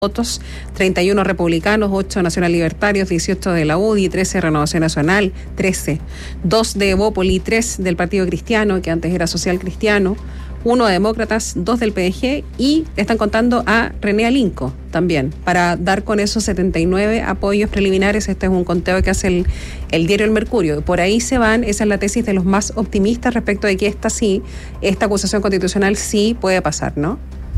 votos, 31 republicanos, 8 nacional libertarios, 18 de la UDI, 13 Renovación Nacional, 13, 2 de Evópoli, 3 del Partido Cristiano, que antes era Social Cristiano, 1 de Demócratas, 2 del PDG, y están contando a René Alinco también, para dar con esos 79 apoyos preliminares. Este es un conteo que hace el diario El Mercurio. Por ahí se van, esa es la tesis de los más optimistas respecto de que esta acusación constitucional sí puede pasar, ¿no?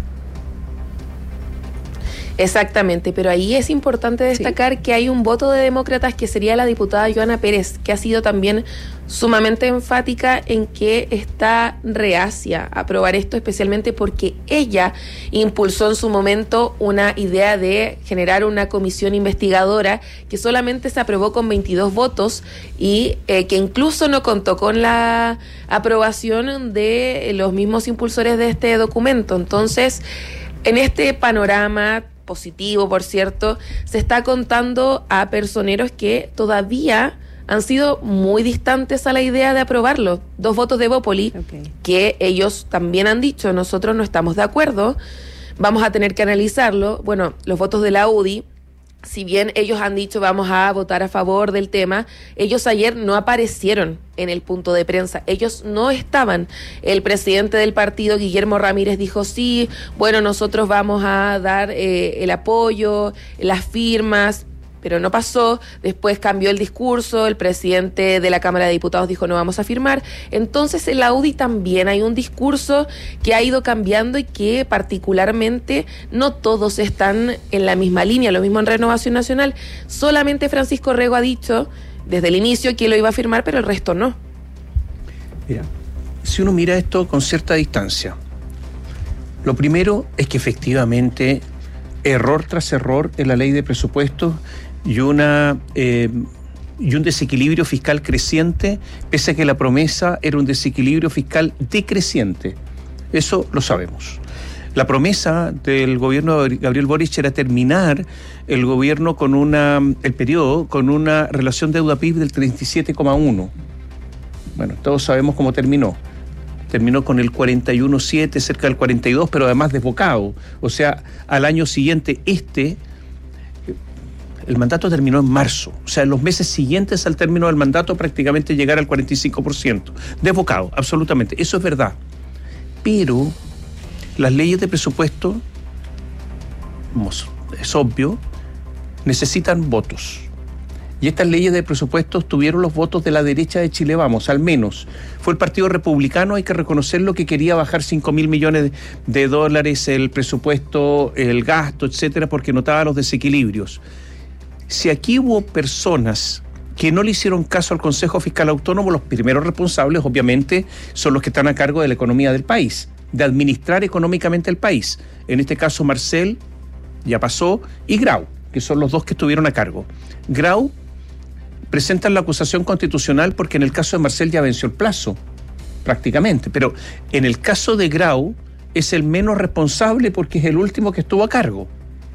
Exactamente, pero ahí es importante destacar que hay un voto de demócratas que sería la diputada Joana Pérez, que ha sido también sumamente enfática en que está reacia a aprobar esto, especialmente porque ella impulsó en su momento una idea de generar una comisión investigadora que solamente se aprobó con 22 votos y que incluso no contó con la aprobación de los mismos impulsores de este documento. Entonces, en este panorama positivo, por cierto, se está contando a personeros que todavía han sido muy distantes a la idea de aprobarlo. 2 votos de Evópoli, que ellos también han dicho, nosotros no estamos de acuerdo, vamos a tener que analizarlo. Bueno, los votos de la UDI, si bien ellos han dicho vamos a votar a favor del tema, ellos ayer no aparecieron en el punto de prensa, ellos no estaban. El presidente del partido, Guillermo Ramírez, dijo sí, bueno, nosotros vamos a dar el apoyo, las firmas, pero no pasó. Después cambió el discurso, el presidente de la Cámara de Diputados dijo no vamos a firmar. Entonces en la UDI también hay un discurso que ha ido cambiando y que particularmente no todos están en la misma línea. Lo mismo en Renovación Nacional, solamente Francisco Rego ha dicho desde el inicio que lo iba a firmar, pero el resto no. Mira, si uno mira esto con cierta distancia, lo primero es que efectivamente error tras error en la ley de presupuestos y un desequilibrio fiscal creciente, pese a que la promesa era un desequilibrio fiscal decreciente. Eso lo sabemos. La promesa del gobierno de Gabriel Boric era terminar el gobierno el periodo con una relación deuda-PIB del 37,1. Bueno, todos sabemos cómo terminó. Terminó con el 41,7, cerca del 42, pero además desbocado. O sea, al año siguiente, el mandato terminó en marzo. O sea, en los meses siguientes al término del mandato prácticamente llegar al 45%. Desbocado, absolutamente. Eso es verdad. Pero las leyes de presupuesto, es obvio, necesitan votos. Y estas leyes de presupuestos tuvieron los votos de la derecha de Chile Vamos, al menos. Fue el Partido Republicano, hay que reconocerlo, que quería bajar $5.000 millones el presupuesto, el gasto, etcétera, porque notaba los desequilibrios. Si aquí hubo personas que no le hicieron caso al Consejo Fiscal Autónomo, los primeros responsables, obviamente, son los que están a cargo de la economía del país, de administrar económicamente el país. En este caso, Marcel, ya pasó, y Grau, que son los dos que estuvieron a cargo. Grau presentan la acusación constitucional porque en el caso de Marcel ya venció el plazo, prácticamente. Pero en el caso de Grau es el menos responsable porque es el último que estuvo a cargo.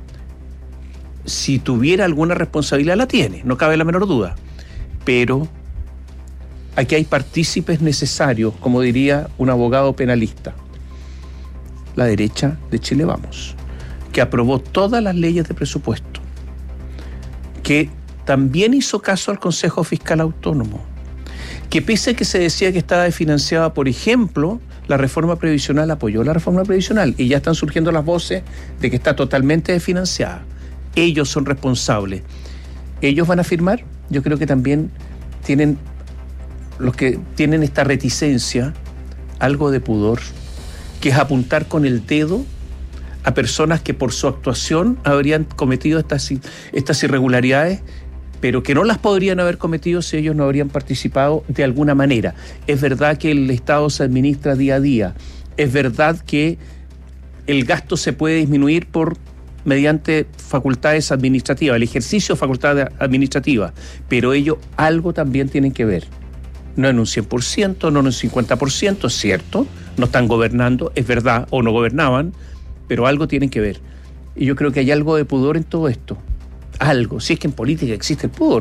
Si tuviera alguna responsabilidad, la tiene, no cabe la menor duda. Pero aquí hay partícipes necesarios, como diría un abogado penalista. La derecha de Chile Vamos, que aprobó todas las leyes de presupuesto, que también hizo caso al Consejo Fiscal Autónomo, que pese a que se decía que estaba desfinanciada, por ejemplo, la reforma previsional, apoyó la reforma previsional y ya están surgiendo las voces de que está totalmente desfinanciada. Ellos son responsables. ¿Ellos van a firmar? Yo creo que también tienen, los que tienen esta reticencia, algo de pudor, que es apuntar con el dedo a personas que por su actuación habrían cometido estas irregularidades, pero que no las podrían haber cometido si ellos no habrían participado de alguna manera. Es verdad que el Estado se administra día a día, es verdad que el gasto se puede disminuir mediante facultades administrativas, el ejercicio de facultades administrativas, pero ellos algo también tienen que ver. No en un 100%, no en un 50%, es cierto, no están gobernando, es verdad, o no gobernaban, pero algo tienen que ver. Y yo creo que hay algo de pudor en todo esto. Algo, si es que en política existe el pudor.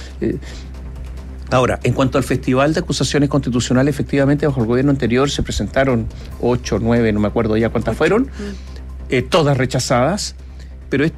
Ahora, en cuanto al Festival de Acusaciones Constitucionales, efectivamente, bajo el gobierno anterior se presentaron 8, 9, no me acuerdo ya cuántas fueron, todas rechazadas, pero